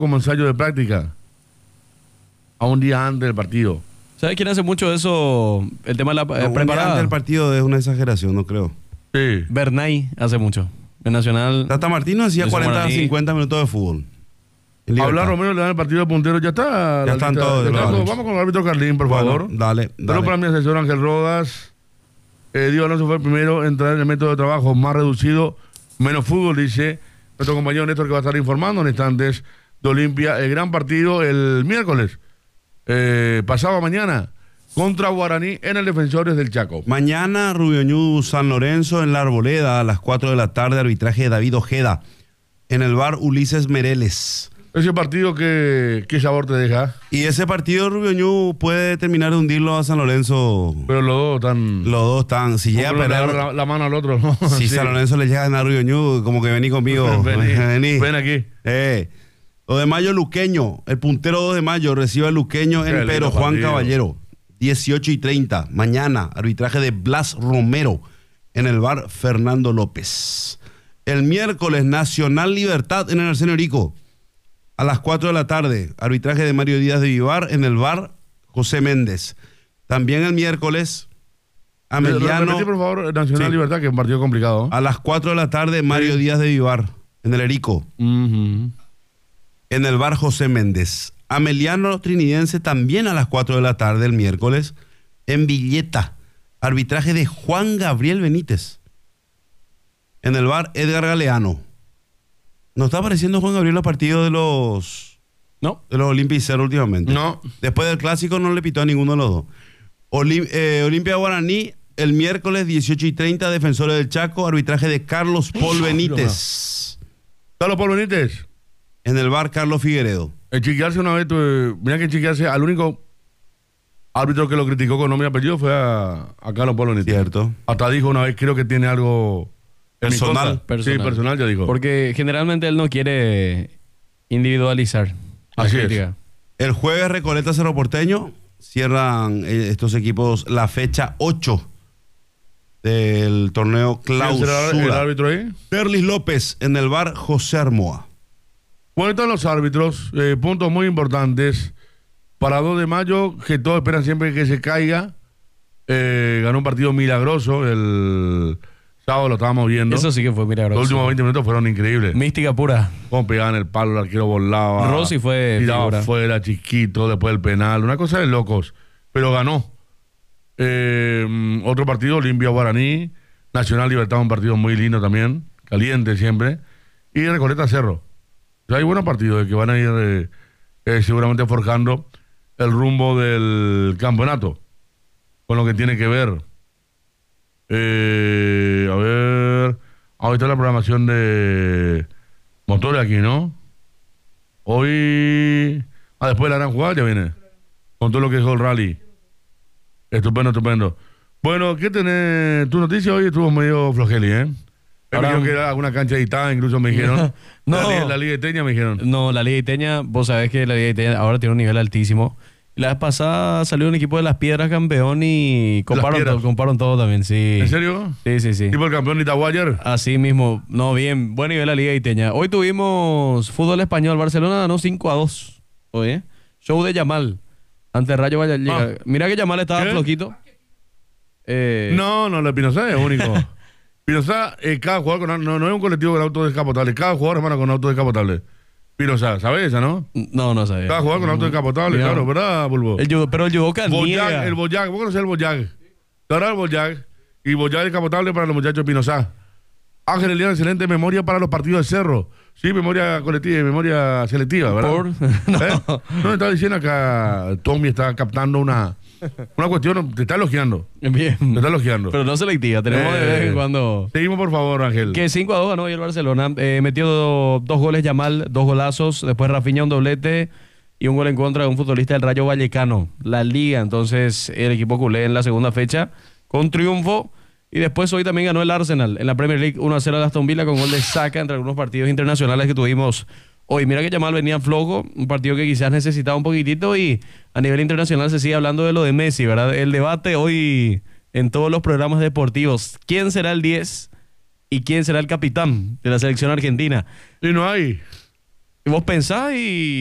como ensayo de práctica a un día antes del partido. ¿Sabes quién hace mucho de eso? El tema de la Un día preparada. antes del partido es una exageración, no creo. Sí. Bernay hace mucho. El Nacional. Tata Martino hacía Eso 40 a Guaraní. 50 minutos de fútbol. En Libertad. Hablar Romero, le dan el partido de puntero, ya está. Ya están todos, ya está claro. todo. Vamos con el árbitro Carlín, por Bueno, favor. dale. Pero para mi asesor Ángel Rodas, Diego Alonso fue el primero en traer el método de trabajo más reducido, menos fútbol, dice nuestro compañero Néstor, que va a estar informando en instantes de Olimpia. El gran partido el miércoles, pasado mañana, contra Guaraní en el Defensores del Chaco. Mañana, Rubioñú San Lorenzo en la Arboleda a las 4 de la tarde, arbitraje de David Ojeda. En el bar Ulises Mereles. Ese partido, ¿qué sabor te deja? Y ese partido, Rubioñú, puede terminar de hundirlo a San Lorenzo. Pero los dos están... Los dos están. Si llega a uno le perder. agarra la mano al otro, ¿no? Si Sí. San Lorenzo le llega a ganar a Rubioñú, como que vení conmigo. Vení. Ven aquí. 2 de mayo, Luqueño. El puntero 2 de mayo recibe a Luqueño Qué en lindo Pedro Juan partido. Caballero. 18:30. Mañana, arbitraje de Blas Romero en el bar Fernando López. El miércoles, Nacional Libertad en el Arsenio Rico. A las 4 de la tarde, arbitraje de Mario Díaz de Vivar en el bar José Méndez. También el miércoles, Ameliano. Repetí, por favor, Nacional Sí. Libertad, que es un partido complicado. A las 4 de la tarde, Mario Díaz de Vivar en el Erico. Ujú. En el bar José Méndez. Ameliano Trinidense también a las 4 de la tarde el miércoles en Villeta. Arbitraje de Juan Gabriel Benítez. En el bar Edgar Galeano. ¿No está apareciendo Juan Gabriel los partidos de los No. Olimpia y Cero últimamente? No. Después del clásico no le pitó a ninguno de los dos. Olimpia Guaraní el miércoles 18:30, Defensores del Chaco. Arbitraje de Carlos Paul Benítez. Carlos Paul Benítez. En el bar Carlos Figueredo. En Chiquiarse una vez, mira que en Chiquiarse al único árbitro que lo criticó con nombre y apellido fue a Carlos Paul Benítez. Cierto. Hasta dijo una vez, creo que tiene algo en mi Personal. contra. Sí, personal ya dijo. Porque generalmente él no quiere individualizar la Así es. crítica. El jueves Recoleta Cerro Porteño cierran estos equipos la fecha 8 del torneo ¿Quién será el Clausura. árbitro ahí? Perlis López en el bar José Armoa. Bueno, están los árbitros, puntos muy importantes. Para 2 de mayo, que todos esperan siempre que se caiga. Ganó un partido milagroso el sábado, lo estábamos viendo. Eso sí que fue milagroso. Los últimos 20 minutos fueron increíbles. Mística pura. Cómo pegaban el palo, el arquero volaba. Rossi fue tiraba figura. afuera, chiquito, después del penal. Una cosa de locos. Pero ganó. Otro partido, Olimpia Guaraní. Nacional Libertad, un partido muy lindo también. Caliente siempre. Y Recoleta Cerro. O sea, hay buenos partidos que van a ir seguramente forjando el rumbo del campeonato. Con lo que tiene que ver. A ver. Ahí está la programación de motores aquí, ¿no? Hoy. Después de la gran jugada ya viene. Con todo lo que dejó el rally. Estupendo. Bueno, ¿qué tenés? Tu noticia hoy estuvo medio flojeli, ¿eh? Me Ahora- dijeron que era alguna cancha editada, incluso me dijeron. No. La Liga de Teña me dijeron. No, la Liga Iteña, vos sabés que la Liga Iteña ahora tiene un nivel altísimo. La vez pasada salió un equipo de Las Piedras campeón y comparon todo también, sí. ¿En serio? Sí. Tipo el campeón Itaguayer. Así mismo, no, bien, buen nivel la Liga Iteña. Hoy tuvimos fútbol español, Barcelona ganó 5-2. Oye, show de Yamal ante Rayo Vallecano. Mira que Yamal estaba ¿Qué? flojito. No, lo de Pinoza es único. Pinoza, cada jugador no es un colectivo con auto descapotable. Cada jugador, hermano, con auto descapotable. Pinoza, ¿sabes esa, no? No sabía. Cada jugador con auto descapotable, Mira. claro, ¿verdad, Bulbo? Pero el judoka Boyac, niega. el Boyac, ¿vos conocés el Boyac? Ahora el Boyac, y Boyac descapotable para los muchachos de Pinoza. Ángel Eliana, excelente memoria para los partidos de Cerro. Sí, memoria colectiva y memoria selectiva, ¿verdad? No. No, me estaba diciendo acá, Tommy está captando una cuestión, te está elogiando. Bien. Te está elogiando. Pero no selectiva, tenemos de vez en cuando. Seguimos, por favor, Ángel. Que 5-2 ganó hoy el Barcelona. Metió 2 goles Yamal, 2 golazos. Después Rafinha un doblete y un gol en contra de un futbolista del Rayo Vallecano. La Liga, entonces, el equipo culé en la segunda fecha con triunfo. Y después hoy también ganó el Arsenal en la Premier League 1-0 a Aston Villa con gol de Saka entre algunos partidos internacionales que tuvimos hoy. Mira que Yamal venía flojo, un partido que quizás necesitaba un poquitito y a nivel internacional se sigue hablando de lo de Messi, ¿verdad? El debate hoy en todos los programas deportivos. ¿Quién será el 10 y quién será el capitán de la selección argentina? Y no hay. Y vos pensás y